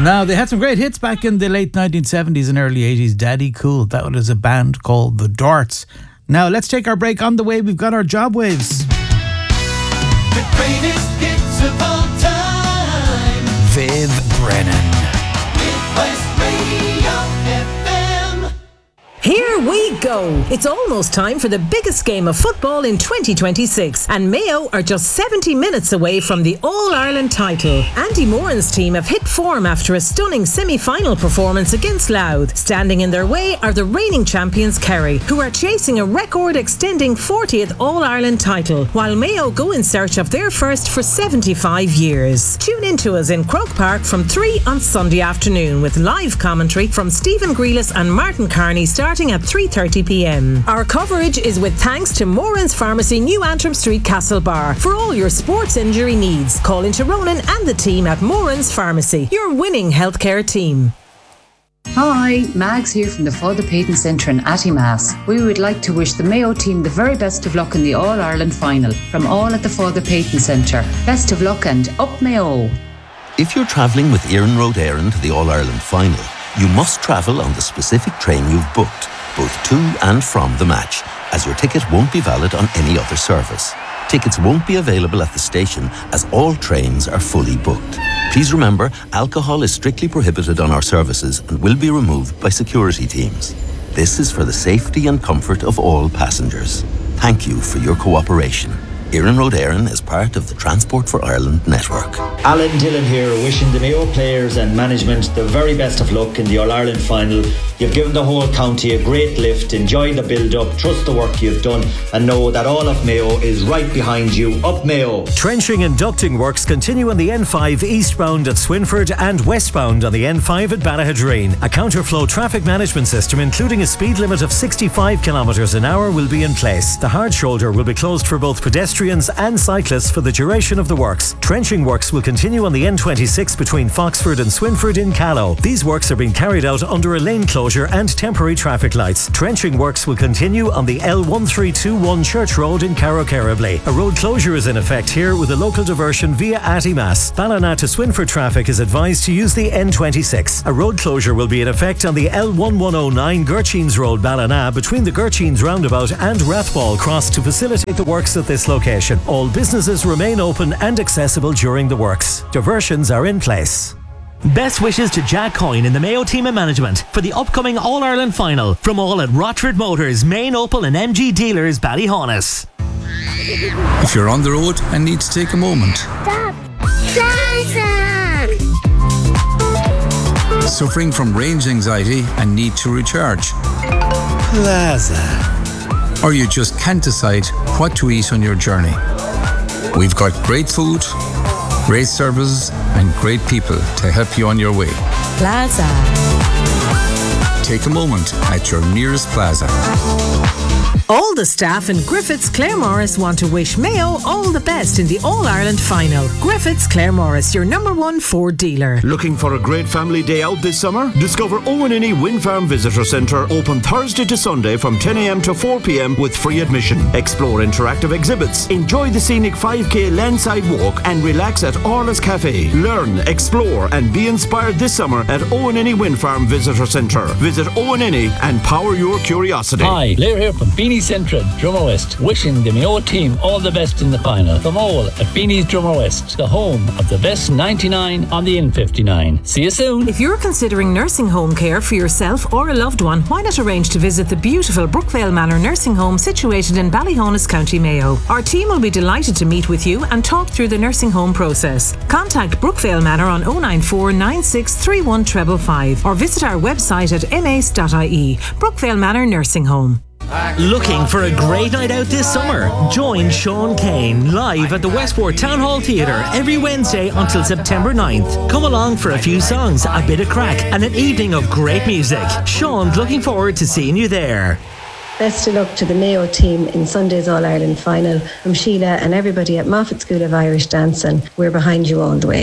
Now, they had some great hits back in the late 1970s and early 80s. Daddy Cool, that was a band called The Darts. Now, let's take our break. On the way, we've got our Job Waves. The greatest hits of all time. Viv Brennan. Midwest Radio FM. Here we go. It's almost time for the biggest game of football in 2026, and Mayo are just 70 minutes away from the All-Ireland title. Andy Moran's team have hit form after a stunning semi-final performance against Louth. Standing in their way are the reigning champions Kerry, who are chasing a record-extending 40th All-Ireland title, while Mayo go in search of their first for 75 years. Tune in to us in Croke Park from 3 on Sunday afternoon with live commentary from Stephen Grealis and Martin Carney starting at 3:30pm. Our coverage is with thanks to Moran's Pharmacy, New Antrim Street, Castlebar. For all your sports injury needs, call into Ronan and the team at Moran's Pharmacy, your winning healthcare team. Hi, Mags here from the Father Peyton Centre in Attimass. We would like to wish the Mayo team the very best of luck in the All-Ireland final. From all at the Father Peyton Centre, best of luck and up Mayo. If you're travelling with Éireann Road Éireann to the All-Ireland final, you must travel on the specific train you've booked, both to and from the match, as your ticket won't be valid on any other service. Tickets won't be available at the station as all trains are fully booked. Please remember, alcohol is strictly prohibited on our services and will be removed by security teams. This is for the safety and comfort of all passengers. Thank you for your cooperation. Éireann Road Éireann is part of the Transport for Ireland network. Alan Dillon here, wishing the Mayo players and management the very best of luck in the All-Ireland final. You've given the whole county a great lift. Enjoy the build-up, trust the work you've done, and know that all of Mayo is right behind you. Up Mayo! Trenching and ducting works continue on the N5 eastbound at Swinford and westbound on the N5 at Ballahadreen. A counterflow traffic management system, including a speed limit of 65 km an hour, will be in place. The hard shoulder will be closed for both pedestrians and cyclists for the duration of the works. Trenching works will continue on the N26 between Foxford and Swinford in Callow. These works are being carried out under a lane closure and temporary traffic lights. Trenching works will continue on the L1321 Church Road in Carrowcarrably. A road closure is in effect here with a local diversion via Attimass. Ballina to Swinford traffic is advised to use the N26. A road closure will be in effect on the L1109 Gurcheens Road, Ballina, between the Gurcheens roundabout and Rathball Cross to facilitate the works at this location. All businesses remain open and accessible during the works. Diversions are in place. Best wishes to Jack Coyne and the Mayo team and management for the upcoming All-Ireland final from all at Rochford Motors, main Opel and MG dealers, Ballyhonus. If you're on the road and need to take a moment. Stop! Jason! Suffering from range anxiety and need to recharge. Plaza. Or you just can't decide what to eat on your journey. We've got great food, great services and great people to help you on your way. Plaza. Take a moment at your nearest Plaza. All the staff in Griffiths Claremorris want to wish Mayo all the best in the All-Ireland final. Griffiths Claremorris, your #1 Ford dealer. Looking for a great family day out this summer? Discover Owenini Wind Farm Visitor Centre, open Thursday to Sunday from 10 a.m. to 4 p.m. with free admission. Explore interactive exhibits, enjoy the scenic 5k landside walk and relax at Orla's Cafe. Learn, explore and be inspired this summer at Owenini Wind Farm Visitor Centre. Visit Owenini and power your curiosity. Hi, Blair here from Beanie Central, Drummer West, wishing the Mayo team all the best in the final. From all at Beanie's Drummer West, the home of the best 99 on the N59. See you soon. If you're considering nursing home care for yourself or a loved one, why not arrange to visit the beautiful Brookvale Manor nursing home situated in Ballyhonus, County Mayo. Our team will be delighted to meet with you and talk through the nursing home process. Contact Brookvale Manor on 094 9631 555 or visit our website at mas.ie. Brookvale Manor Nursing Home. Looking for a great night out this summer? Join Sean Kane live at the Westport Town Hall Theatre every Wednesday until September 9th. Come along for a few songs, a bit of crack and an evening of great music. Sean's looking forward to seeing you there. Best of luck to the Mayo team in Sunday's All-Ireland final. From Sheila and everybody at Moffat School of Irish Dancing, we're behind you all the way.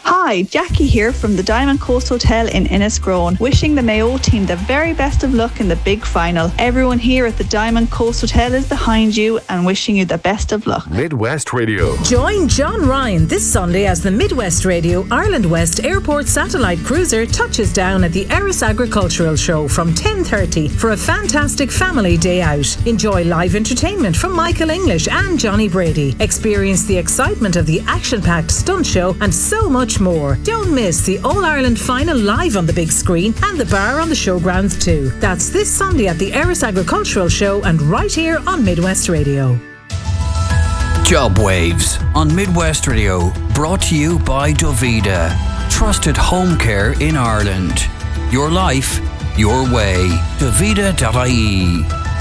Hi, Jackie here from the Diamond Coast Hotel in Enniscrone, wishing the Mayo team the very best of luck in the big final. Everyone here at the Diamond Coast Hotel is behind you and wishing you the best of luck. Midwest Radio. Join John Ryan this Sunday as the Midwest Radio Ireland West Airport Satellite Cruiser touches down at the Erris Agricultural Show from 10:30 for a fantastic family day out. Enjoy live entertainment from Michael English and Johnny Brady. Experience the excitement of the action-packed stunt show and so much more. Don't miss the All-Ireland final live on the big screen and the bar on the showgrounds too. That's this Sunday at the Erris Agricultural Show and right here on Midwest Radio. Job Waves on Midwest Radio, brought to you by Dovida. Trusted home care in Ireland. Your life, your way. Dovida.ie.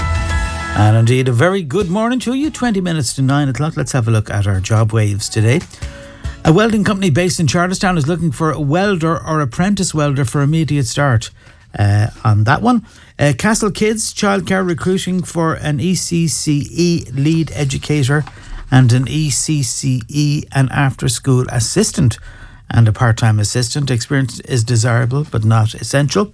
And indeed, a very good morning to you. 20 minutes to 9 o'clock. Let's have a look at our job waves today. A welding company based in Charlestown is looking for a welder or apprentice welder for immediate start. On that one, Castle Kids Childcare recruiting for an ECCE lead educator and an ECCE and after school assistant and a part-time assistant. Experience is desirable but not essential.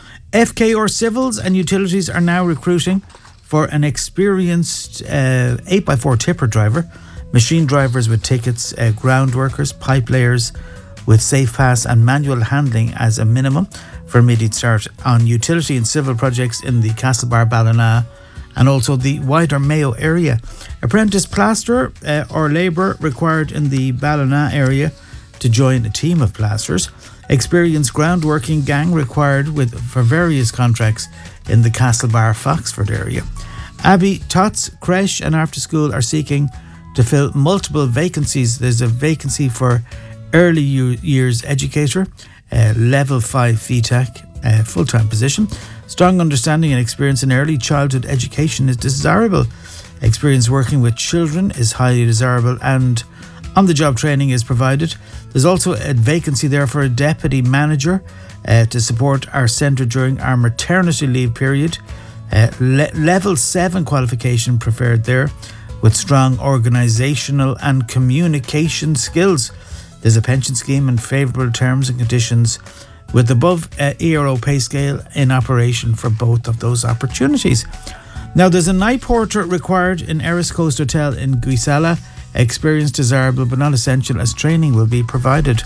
FKR Civils and Utilities are now recruiting for an experienced 8x4 tipper driver, machine drivers with tickets, ground workers, pipe layers with safe pass and manual handling as a minimum for immediate start on utility and civil projects in the Castlebar, Ballina and also the wider Mayo area. Apprentice plasterer or labourer required in the Ballina area to join a team of plasterers. Experienced ground working gang required for various contracts in the Castlebar, Foxford area. Abbey Tots Creche and After School are seeking to fill multiple vacancies. There's a vacancy for early years educator, level 5 VTech, full-time position. Strong understanding and experience in early childhood education is desirable. Experience working with children is highly desirable and on-the-job training is provided. There's also a vacancy there for a deputy manager to support our centre during our maternity leave period. Level 7 qualification preferred there with strong organisational and communication skills. There's a pension scheme and favourable terms and conditions with above ERO pay scale in operation for both of those opportunities. Now there's a night porter required in Erris Coast Hotel in Guisala. Experience desirable but not essential as training will be provided.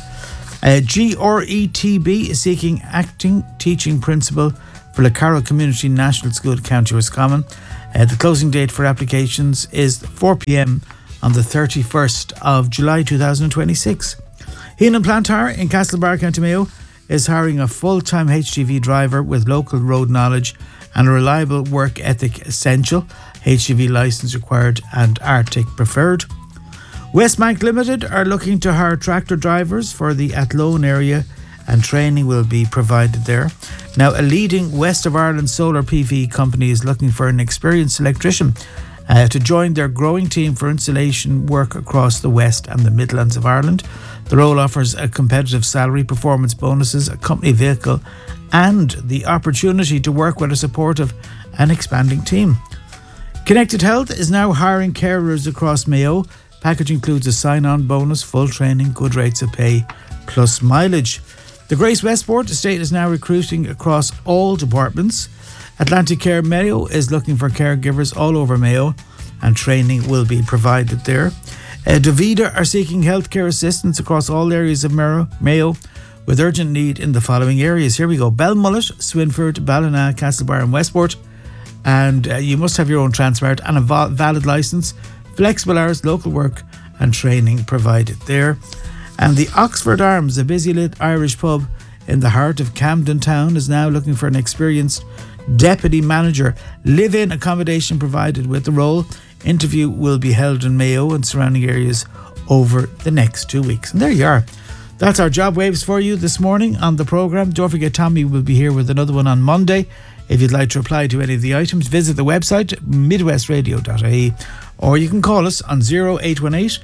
GRETB is seeking acting teaching principal for Le Carroll Community National School, County Roscommon. The closing date for applications is 4 p.m. on the 31st of July 2026. Heenan Plantar in Castlebar, County Mayo is hiring a full-time HGV driver with local road knowledge and a reliable work ethic essential. HGV licence required and Arctic preferred. Westbank Limited are looking to hire tractor drivers for the Athlone area and training will be provided there. Now, a leading West of Ireland solar PV company is looking for an experienced electrician to join their growing team for installation work across the West and the Midlands of Ireland. The role offers a competitive salary, performance bonuses, a company vehicle and the opportunity to work with a supportive and expanding team. Connected Health is now hiring carers across Mayo. Package includes a sign-on bonus, full training, good rates of pay, plus mileage. The Grace Westport estate is now recruiting across all departments. Atlantic Care Mayo is looking for caregivers all over Mayo and training will be provided there. Dovida are seeking healthcare assistance across all areas of Mayo with urgent need in the following areas. Here we go. Belmullet, Swinford, Ballina, Castlebar and Westport. And you must have your own transport and a valid licence. Flexible hours, local work and training provided there. And the Oxford Arms, a busy lit Irish pub in the heart of Camden Town, is now looking for an experienced deputy manager. Live-in accommodation provided with the role. Interview will be held in Mayo and surrounding areas over the next 2 weeks. And there you are. That's our job waves for you this morning on the programme. Don't forget, Tommy will be here with another one on Monday. If you'd like to reply to any of the items, visit the website midwestradio.ie or you can call us on 0818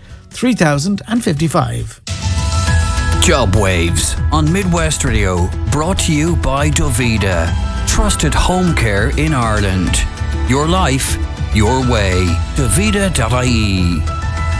3055. Job Waves on Midwest Radio, brought to you by Dovida. Trusted home care in Ireland. Your life, your way. Dovida.ie.